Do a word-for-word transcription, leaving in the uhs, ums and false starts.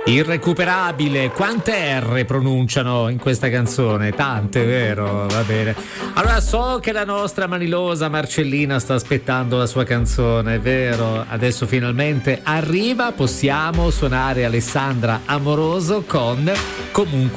Irrecuperabile, quante R pronunciano in questa canzone? Tante, vero? Va bene. Allora so che la nostra manilosa Marcellina sta aspettando la sua canzone, vero? Adesso finalmente arriva, possiamo suonare Alessandra Amoroso con Comunque